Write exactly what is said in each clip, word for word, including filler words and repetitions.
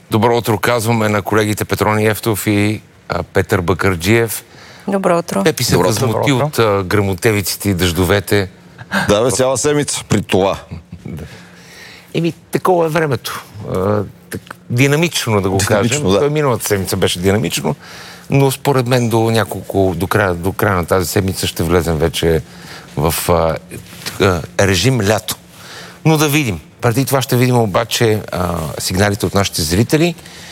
Добро утро казваме на колегите Петрони Ефтов и а, Петър Бакърджиев. Добро утро. Пепи се възмути от а, гръмотевиците и дъждовете. Да, бе, цяла седмица при това. Да. Еми, такова е времето. А, так, динамично, да го Динамично, кажем. да. Миналата седмица беше динамично, но според мен до няколко, до края, до края на тази седмица ще влезем вече в а, а, режим лято. Но да видим. Преди това ще видим обаче а, сигналите от нашите зрители.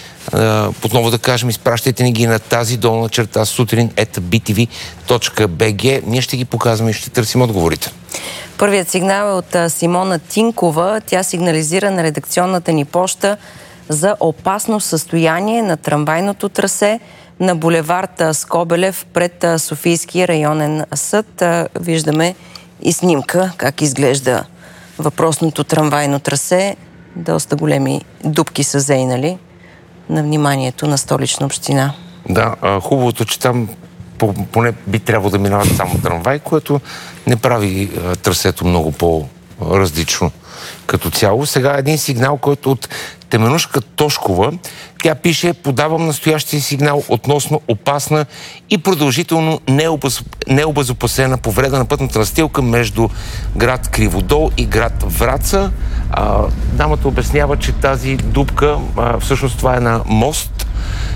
А, отново да кажем, изпращайте ни ги на тази долна черта сутрин ет би ти ви точка би джи. Ние ще ги показваме и ще търсим отговорите. Първият сигнал е от Симона Тинкова. Тя сигнализира на редакционната ни поща за опасно състояние на трамвайното трасе на булевард Скобелев пред Софийския районен съд. Виждаме и снимка как изглежда въпросното трамвайно трасе. Доста големи дупки са зейнали на вниманието на Столична община. Да, хубавото, че там поне би трябвало да минават само трамвай, което не прави а, трасето много по-различно като цяло. Сега един сигнал, който от Теменушка Тошкова. Тя пише: подавам настоящия сигнал относно опасна и продължително необез... необезопасена повреда на пътната настилка между град Криводол и град Враца. А, дамата обяснява, че тази дупка, а, всъщност това е на мост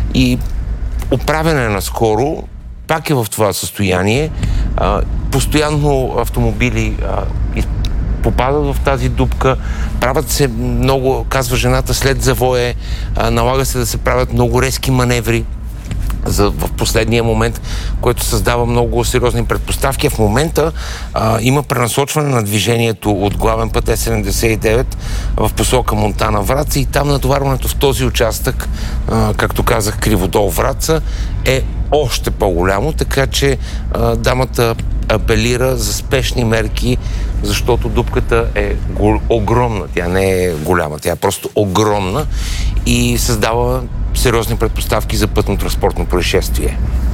и оправяне наскоро, пак е в това състояние. А, постоянно автомобили а, из... попадат в тази дупка, правят се много, казва жената, след завое, а, налага се да се правят много резки маневри за, в последния момент, което създава много сериозни предпоставки. В момента а, има пренасочване на движението от главен път Е седемдесет и девет в посока Монтана Враца и там натоварването в този участък, а, както казах, Криводол Враца, е още по-голямо, така че а, дамата апелира за спешни мерки, защото дупката е го- огромна. Тя не е голяма, тя е просто огромна и създава сериозни предпоставки за пътно-транспортно происшествие.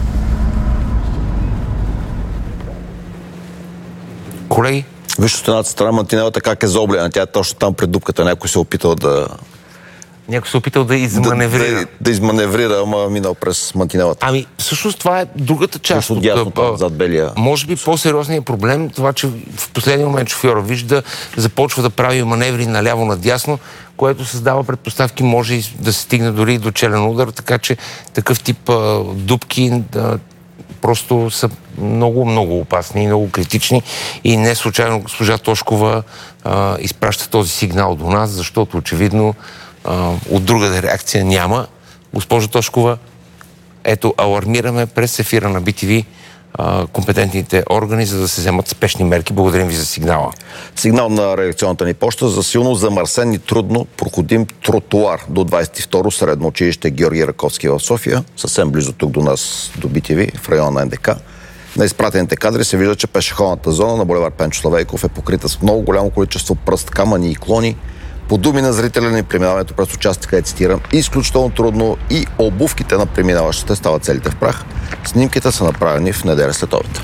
Колеги? Виж от едната страна мантинелата как е заоблена. Тя е точно там пред дупката. Някой се е опитал да... Някой се е опитал да изманеврира. Да, да, да изманеврира, ама минал през мантинелата. Ами, всъщност това е другата част. От дясното, зад белия. Може би по-сериозният проблем, това, че в последния момент шофьора вижда, започва да прави маневри наляво-надясно, което създава предпоставки, може и да се стигне дори до челен удар, така че такъв тип а, дупки да, просто са много, много опасни и много критични. И не случайно госпожа Тошкова а, изпраща този сигнал до нас, защото очевидно а, от друга реакция няма. Госпожо Тошкова, ето, алармираме през ефира на би ти ви а, компетентните органи, за да се вземат спешни мерки. Благодарим ви за сигнала. Сигнал на реакционната ни поща за силно замърсен и трудно проходим тротуар до двадесет и второ средно училище Георги Раковски в София, съвсем близо тук до нас, до би ти ви, в района на Ен Де Ка. На изпратените кадри се вижда, че пешеходната зона на булевард Пенчо Славейков е покрита с много голямо количество пръст, камъни и клони. По думи на зрителя ни, преминаването през участъка е, цитирам, изключително трудно и обувките на преминаващите стават целите в прах. Снимките са направени в неделя след обед.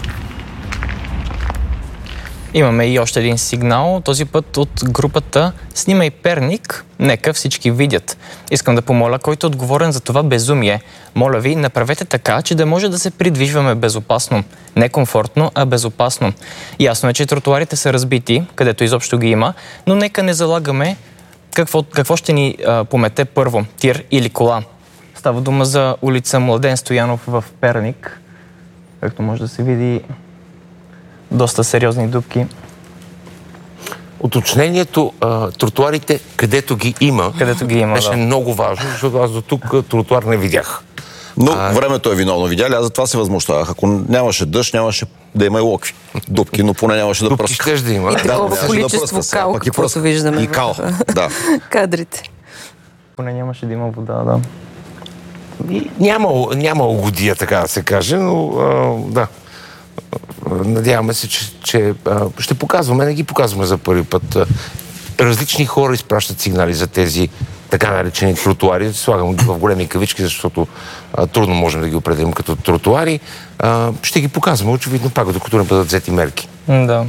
Имаме и още един сигнал, този път от групата "Снимай Перник, нека всички видят". Искам да помоля, който е отговорен за това безумие. Моля ви, направете така, че да може да се придвижваме безопасно. Не комфортно, а безопасно. Ясно е, че тротуарите са разбити, където изобщо ги има, но нека не залагаме какво, какво ще ни а, помете първо, тир или кола. Става дума за улица Младен Стоянов в Перник. Както може да се види, доста сериозни дупки. Уточнението, а, тротуарите, където ги има, където ги има, беше да. много важно, защото аз до тук тротуар не видях. Но а... времето е виновно, видяли, аз за това се възмущавах. Ако нямаше дъжд, нямаше да има и локви. Дупки, но поне нямаше да Дупки пръска. щеш да има. И такова да, количество да кал, каквото виждаме и кал, в да. кадрите. Поне нямаше да има вода, да. И няма, няма угодия, така да се каже, но а, да. Надяваме се, че, че а, ще показваме, не ги показваме за първи път. Различни хора изпращат сигнали за тези така наречени тротуари. Слагам ги в големи кавички, защото а, трудно можем да ги определим като тротуари. А, ще ги показваме, очевидно, пак докато не бъдат взети мерки. Да.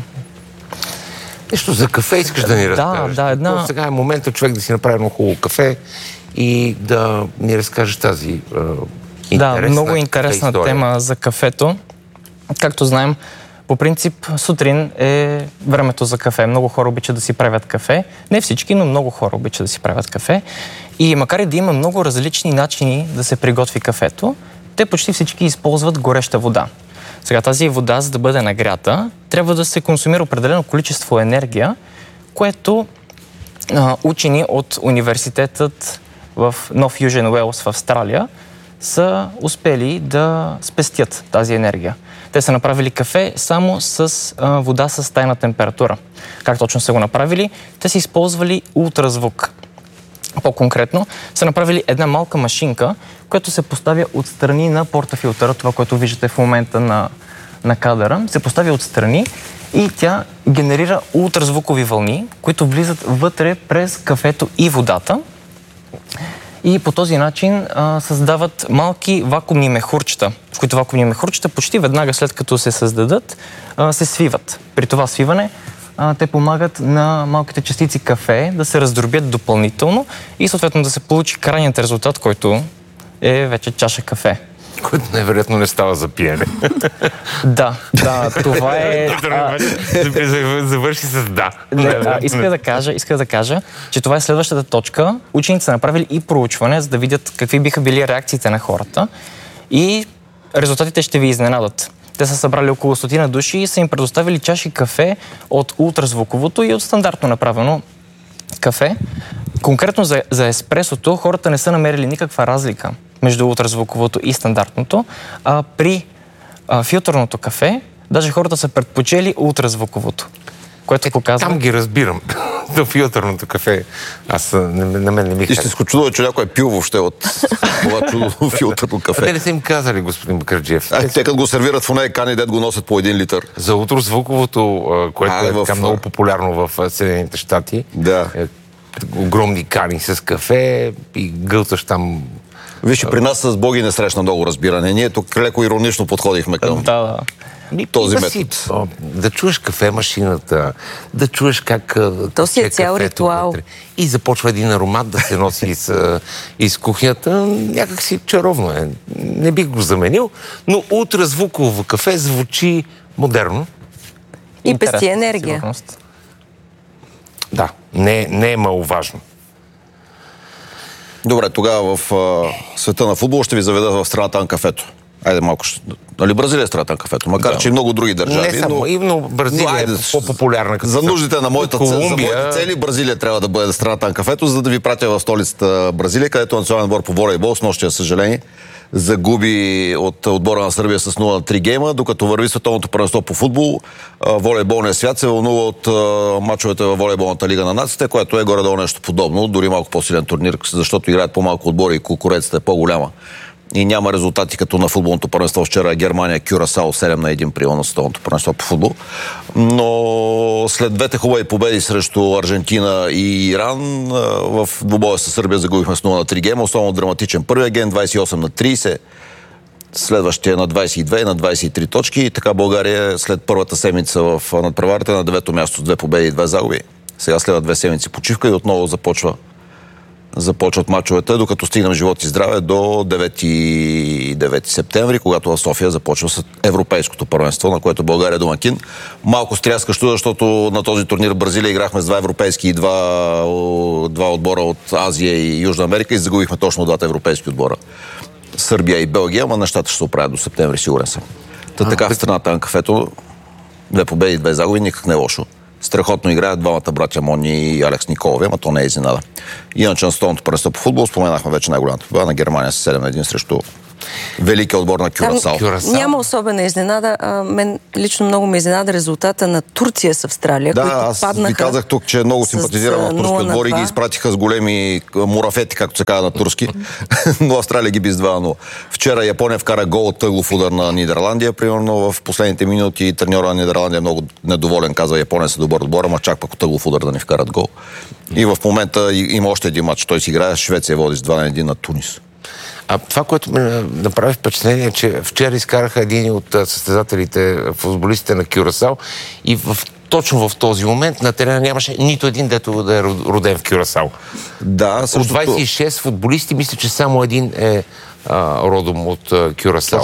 Нещо за кафе искаш да ни разкажеш? Да, да, една... Сега е момента човек да си направи едно хубаво кафе и да ни разкажеш тази а, интересна Да, много интересна история. тема за кафето. Както знаем, по принцип сутрин е времето за кафе. Много хора обичат да си правят кафе. Не всички, но много хора обичат да си правят кафе. И макар и да има много различни начини да се приготви кафето, те почти всички използват гореща вода. Сега тази вода, за да бъде нагрята, трябва да се консумира определено количество енергия, което а, учени от университетът в Нов Южен Уелс в Австралия са успели да спестят тази енергия. Те са направили кафе само с а, вода с тайна температура. Как точно са го направили? Те са използвали ултразвук. По-конкретно са направили една малка машинка, която се поставя отстрани на портафилтъра, това, което виждате в момента на, на кадъра, се поставя отстрани и тя генерира ултразвукови вълни, които влизат вътре през кафето и водата. И по този начин а, създават малки вакуумни мехурчета, в които вакуумни мехурчета почти веднага след като се създадат, а, се свиват. При това свиване а, те помагат на малките частици кафе да се раздробят допълнително и съответно да се получи крайният резултат, който е вече чаша кафе. Което невероятно не става за пиене. Да, да, това е... а, Завърши с да. Не, а, иска да кажа, иска да кажа, че това е следващата точка. Учените са направили и проучване, за да видят какви биха били реакциите на хората. И резултатите ще ви изненадат. Те са събрали около стотина души и са им предоставили чаши кафе от ултразвуковото и от стандартно направено кафе. Конкретно за, за еспресото хората не са намерили никаква разлика между ултразвуковото и стандартното, а при а, филтърното кафе даже хората са предпочели ултразвуковото, което показва... Там ги разбирам. До филтърното кафе. Аз на, на мен не ми И ще се чудува, че някой е пил въобще от това чудо филтърно А те кафе. не са им казали, господин Бакърджиев. А, те като го сервират в онези кани, дет го носят по един литър. За ултразвуковото, а, което А, е в- така много популярно в а, Съединените щати. Да. Е, огромни кани с кафе и гълташ там. Виж, при нас с Боги не срещна много разбиране. Ние тук леко иронично подходихме към Да, да. Ми, този има си, метод. а, да чуеш кафе-машината, да чуеш как а, То си е тече цял кафето ритуал. вътре. И започва един аромат да се носи из, а, из кухнята. Някак си чаровно е. Не бих го заменил, но ултразвуково кафе звучи модерно. И пести Интересна енергия. сигурност. Да, не, не е маловажно. Добре, тогава в а, света на футбол ще ви заведа в страната на кафето. Айде малко. ще- Нали Бразилия е страната на кафето, макар Да. че и много други държави. Не само, но... именно Бразилия но айде, е по-популярна. Като За нуждите на моята цел, за Колумбия... моите цели Бразилия трябва да бъде страната на кафето, за да ви пратя в столицата Бразилия, където национален отбор по волейбол с нощия, съжаление, загуби от отбора на Сърбия с нула на три гейма, докато върви световното първенство по футбол. а, Волейболният свят се вълнува от а, мачовете във волейболната лига на нациите, което е горе-долу нещо подобно, дори малко по-силен турнир, защото играят по-малко отбори и конкуренцията е по-голяма. И няма резултати като на футболното първенство вчера Германия, Кюрасао седем на един приема на световното първенство по футбол. Но след двете хубави победи срещу Аржентина и Иран, а, в двубоя с Сърбия загубихме с нула на три гейма, особено драматичен първия гейм, двадесет и осем на тридесет, следващия на двадесет и две и на двадесет и три точки. И така България след първата седмица в надпреварата на девето място с две победи и две загуби. Сега следват две седмици почивка и отново започва започват мачовете, докато стигнем живот и здраве до девети септември, когато в София започва с европейското първенство, на което България е домакин. Малко стряскащо, защото на този турнир в Бразилия играхме с два европейски и два, два отбора от Азия и Южна Америка и загубихме точно двата европейски отбора. Сърбия и Белгия, ама нещата ще се оправят до септември, сигурен съм. Та така в страната на кафето, две победи, две загуби, никак не е лошо. Страхотно играят двамата братя Мони и Алекс Николови, ама то не е изненада. Иначе на световното първенство по футбол споменахме вече най-голямата победа на Германия с седем на един срещу великия отбор на Кюрасао. Кюрасао. Няма особена изненада. А, мен лично много ме изненада резултата на Турция с Австралия, Да, които аз паднаха. ви казах тук, че много с, симпатизирам а, на турски нула на отбор и ги два. изпратиха с големи мурафети, както се казва на турски. Но Австралия ги би с два на нула. Вчера Япония вкара гол от тъглов удар на Нидерландия, примерно в последните минути треньора на Нидерландия е много недоволен, казва Япония са добър отбор, ама чак пък от тъглов удар да ни вкарат гол. И в момента и- има още един матч. Той си играе, Швеция води с два на един на Тунис. А това, което ме направи впечатление, е, че вчера изкараха един от а, състезателите, футболистите на Кюрасао и в точно в този момент на терена нямаше нито един, дето да е роден в Кюрасао. Да, От същото... двайсет и шест футболисти, мисля, че само един е а, родом от а, Кюрасао.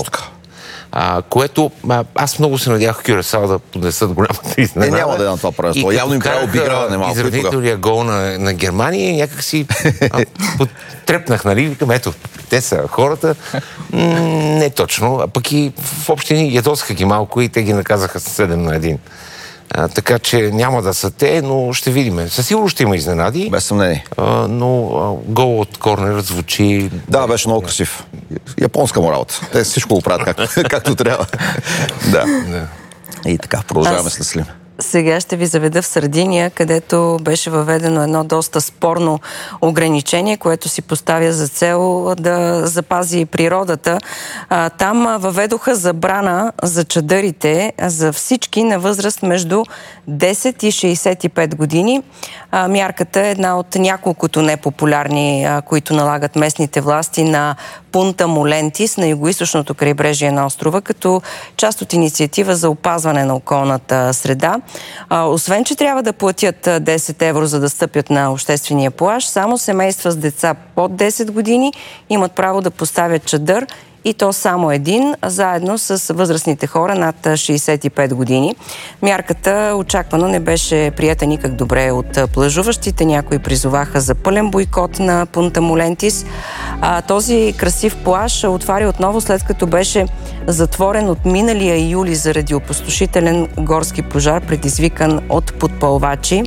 А, което а, аз много се надявах Кюрасао да поднесат голямата изненада. Не, няма да е на това правенство. Явно им трябва обиграване малко. Изравнителния гол на, на Германия, някак си а, потрепнах, нали? Викам, ето, те са хората. М- не точно. А пък и в общини ядосаха ги малко и те ги наказаха с седем на едно. А, така че няма да са те, но ще видим. Със сигурно ще има изненади. Без съмнение. А, но а, гол от корнер звучи... Да, беше много красив. Японска му работа. Те всичко го правят както, както трябва. Да. да. И така, продължаваме Аз... след Слим. Сега ще ви заведа в Сърдиния, където беше въведено едно доста спорно ограничение, което си поставя за цел да запази природата. Там въведоха забрана за чадърите за всички на възраст между десет и шейсет и пет години. Мярката е една от няколкото непопулярни, които налагат местните власти на Пунта Молентис на югоизточното крайбрежие на острова, като част от инициатива за опазване на околната среда. А, освен, че трябва да платят десет евро, за да стъпят на обществения плаж, само семейства с деца под десет години имат право да поставят чадър, и то само един, заедно с възрастните хора над шейсет и пет години. Мярката очаквано не беше приета никак добре от плажуващите. Някои призоваха за пълен бойкот на Пунта Молентис. А, този красив плаж отваря отново, след като беше затворен от миналия юли заради опустошителен горски пожар, предизвикан от подпалвачи.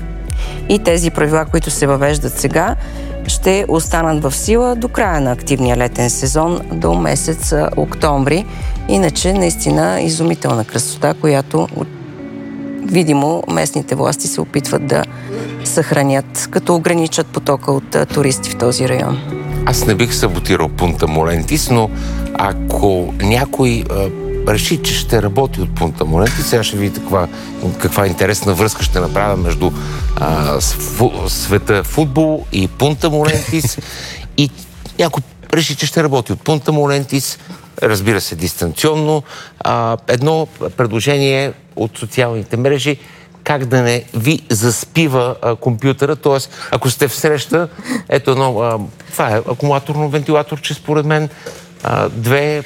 И тези правила, които се въвеждат сега, ще останат в сила до края на активния летен сезон, до месец октомври. Иначе наистина изумителна красота, която видимо местните власти се опитват да съхранят, като ограничат потока от туристи в този район. Аз не бих саботирал Пунта Молентис, но ако някой а, реши, че ще работи от Пунта Молентис, сега ще видите каква, каква интересна връзка ще направя между а, фу, света футбол и Пунта Молентис и някой реши, че ще работи от Пунта Молентис, разбира се, дистанционно. А, едно предложение от социалните мрежи, как да не ви заспива а, компютъра, т.е. ако сте в среща, ето едно, а, това е акумулаторно вентилаторче, според мен, а, две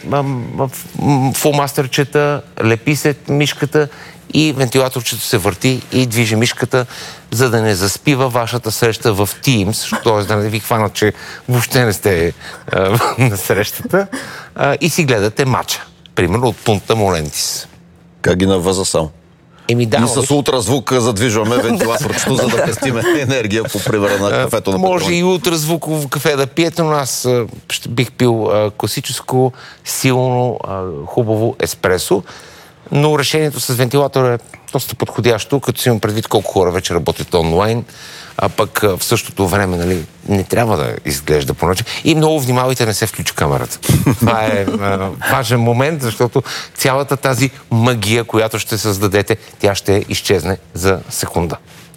фулмастърчета, лепи се мишката и вентилаторчето се върти и движи мишката, за да не заспива вашата среща в Teams, т.е. да не ви хванат, че въобще не сте а, на срещата, а, и си гледате матча, примерно от Пунта Молентис. Как ги навъза само? Еми, да, и с ултразвук задвижваме вентилаторчето, за да пестиме енергия по примера на кафето на Петрони. Може и ултразвуково кафе да пиете, но аз ще бих пил а, класическо, силно, а, хубаво еспресо. Но решението с вентилатора е доста подходящо, като си имам предвид колко хора вече работят онлайн, а пък в същото време, нали, не трябва да изглежда по начин. И много внимавайте, не се включи камерата. Това е а, важен момент, защото цялата тази магия, която ще създадете, тя ще изчезне за секунда.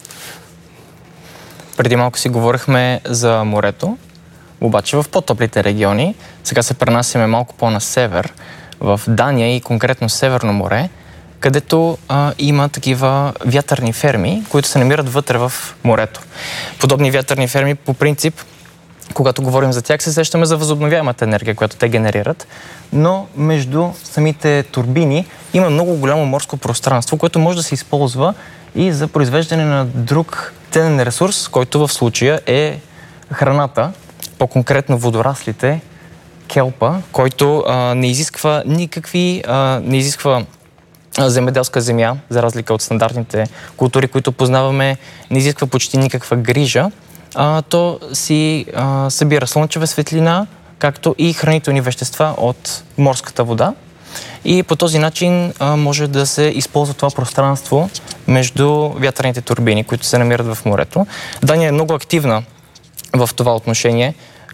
Преди малко си говорихме за морето, обаче в по-топлите региони. Сега се пренасяме малко по-на север, в Дания и конкретно Северно море, където а, има такива вятърни ферми, които се намират вътре в морето. Подобни вятърни ферми, по принцип, когато говорим за тях, се сещаме за възобновяемата енергия, която те генерират, но между самите турбини има много голямо морско пространство, което може да се използва и за произвеждане на друг ценен ресурс, който в случая е храната, по-конкретно водораслите, келпа, който а, не изисква никакви, а, не изисква а, земеделска земя, за разлика от стандартните култури, които познаваме, не изисква почти никаква грижа. А, то си а, събира слънчева светлина, както и хранителни вещества от морската вода. И по този начин а, може да се използва това пространство между вятърните турбини, които се намират в морето. Дания е много активна в това отношение.